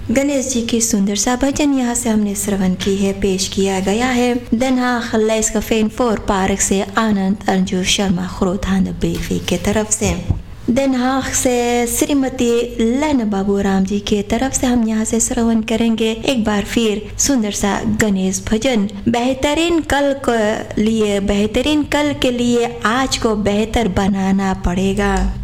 गणेश जी की सुंदर सा भजन यहाँ से हमने श्रवण की है, पेश किया गया है Den Haag Leis Café four park से आनंद अंजू शर्मा खरोधान बेफी के तरफ से। Den Haag से श्रीमती लन बाबू राम जी के तरफ से हम यहाँ से श्रवण करेंगे एक बार फिर सुंदर सा गणेश भजन। बेहतरीन कल के लिए आज को बेहतर बनाना पड़ेगा।